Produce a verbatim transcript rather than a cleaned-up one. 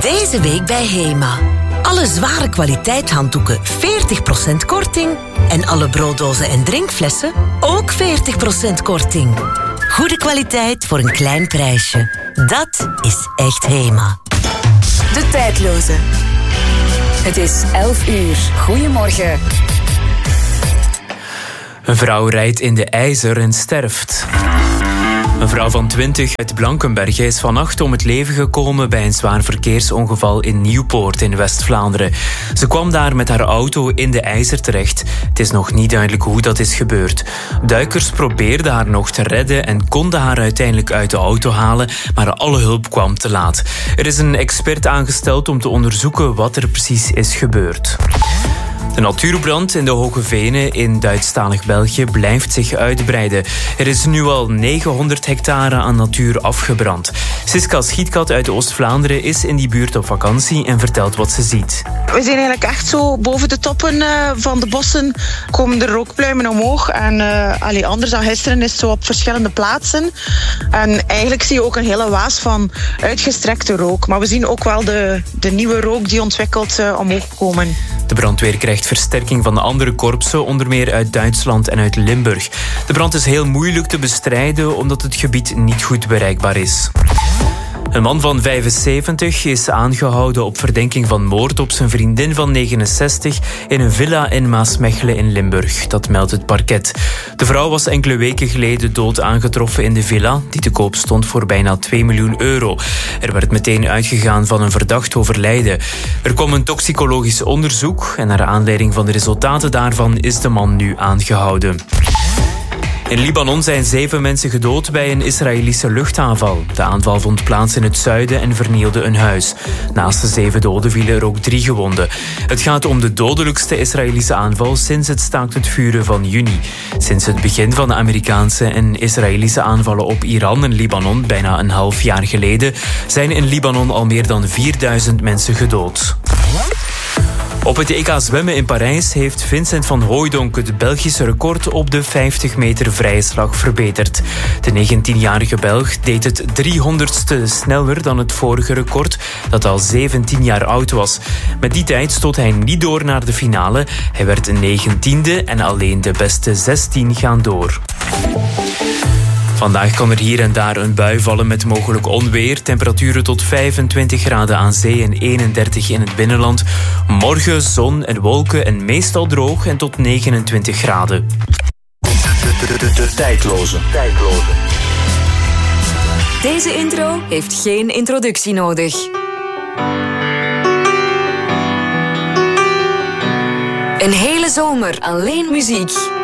Deze week bij HEMA. Alle zware kwaliteit handdoeken veertig procent korting. En alle brooddozen en drinkflessen ook veertig procent korting. Goede kwaliteit voor een klein prijsje. Dat is echt HEMA. De tijdloze. Het is elf uur. Goedemorgen. Een vrouw rijdt in de ijzer en sterft. Een vrouw van twintig uit Blankenberge is vannacht om het leven gekomen bij een zwaar verkeersongeval in Nieuwpoort in West-Vlaanderen. Ze kwam daar met haar auto in de ijzer terecht. Het is nog niet duidelijk hoe dat is gebeurd. Duikers probeerden haar nog te redden en konden haar uiteindelijk uit de auto halen, maar alle hulp kwam te laat. Er is een expert aangesteld om te onderzoeken wat er precies is gebeurd. De natuurbrand in de Hoge Venen in Duitsstalig België blijft zich uitbreiden. Er is nu al negenhonderd hectare aan natuur afgebrand. Siska Schietkat uit Oost-Vlaanderen is in die buurt op vakantie en vertelt wat ze ziet. We zijn eigenlijk echt zo boven de toppen uh, van de bossen komen de rookpluimen omhoog. En uh, allee, anders dan gisteren is het zo op verschillende plaatsen. En eigenlijk zie je ook een hele waas van uitgestrekte rook. Maar we zien ook wel de, de nieuwe rook die ontwikkeld uh, omhoog komen. De brandweer krijgt versterking van de andere korpsen, onder meer uit Duitsland en uit Limburg. De brand is heel moeilijk te bestrijden omdat het gebied niet goed bereikbaar is. Een man van vijfenzeventig is aangehouden op verdenking van moord op zijn vriendin van negenenzestig in een villa in Maasmechelen in Limburg. Dat meldt het parket. De vrouw was enkele weken geleden dood aangetroffen in de villa, die te koop stond voor bijna twee miljoen euro. Er werd meteen uitgegaan van een verdacht overlijden. Er kwam een toxicologisch onderzoek en naar aanleiding van de resultaten daarvan is de man nu aangehouden. In Libanon zijn zeven mensen gedood bij een Israëlische luchtaanval. De aanval vond plaats in het zuiden en vernielde een huis. Naast de zeven doden vielen er ook drie gewonden. Het gaat om de dodelijkste Israëlische aanval sinds het staakt het vuren van juni. Sinds het begin van de Amerikaanse en Israëlische aanvallen op Iran en Libanon, bijna een half jaar geleden, zijn in Libanon al meer dan vierduizend mensen gedood. Op het E K zwemmen in Parijs heeft Vincent van Hooijdonk het Belgische record op de vijftig meter vrije slag verbeterd. De negentienjarige Belg deed het driehonderdste sneller dan het vorige record, dat al zeventien jaar oud was. Met die tijd stoot hij niet door naar de finale. Hij werd negentiende en alleen de beste zestien gaan door. Vandaag kan er hier en daar een bui vallen met mogelijk onweer. Temperaturen tot vijfentwintig graden aan zee en eenendertig in het binnenland. Morgen zon en wolken en meestal droog en tot negenentwintig graden. De, de, de, de tijdloze. tijdloze. Deze intro heeft geen introductie nodig. Een hele zomer alleen muziek.